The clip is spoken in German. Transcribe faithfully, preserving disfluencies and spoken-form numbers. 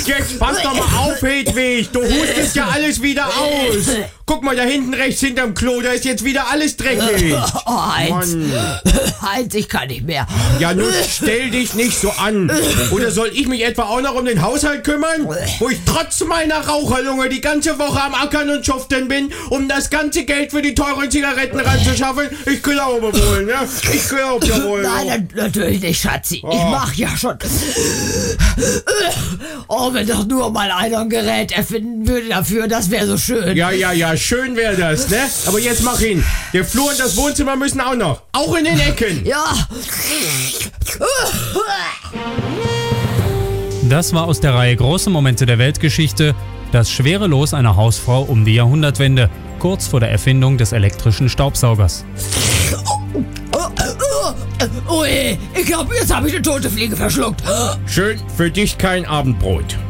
jetzt pass doch mal auf, Hedwig. Du hustest ja alles wieder aus. Guck mal, da hinten rechts hinterm Klo, da ist jetzt wieder alles dreckig. Oh, Heinz. Mann. Heinz, ich kann nicht mehr. Ja, nun stell dich nicht so an. Oder soll ich mich etwa auch noch um den Haushalt kümmern? Wo ich trotz meiner Raucherlunge die ganze Woche am Ackern und Schuften bin, um das ganze Geld für die teuren Zigaretten ranzuschaffen? Ich glaube wohl, ne? Ich glaube ja wohl. Nein, na, natürlich nicht, Schatzi. Ich mach ja schon. Oh, wenn doch nur mal einer ein Gerät erfinden würde dafür, das wäre so schön. Ja, ja, ja, schön wäre das, ne? Aber jetzt mach ihn. Der Flur und das Wohnzimmer müssen auch noch. Auch in den Ecken. Ja. Das war aus der Reihe Große Momente der Weltgeschichte, das schwere Los einer Hausfrau um die Jahrhundertwende, kurz vor der Erfindung des elektrischen Staubsaugers. Oh, ey, ich glaube, jetzt habe ich eine tote Fliege verschluckt. Schön, für dich kein Abendbrot.